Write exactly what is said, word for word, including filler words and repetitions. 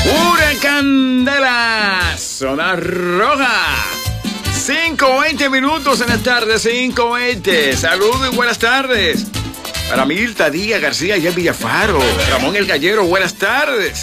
Pura candela, zona roja. cinco veinte minutos en la tarde, cinco veinte. Saludos y buenas tardes. Para Mirta Díaz García y el Villafaro. Ramón el Gallero, buenas tardes.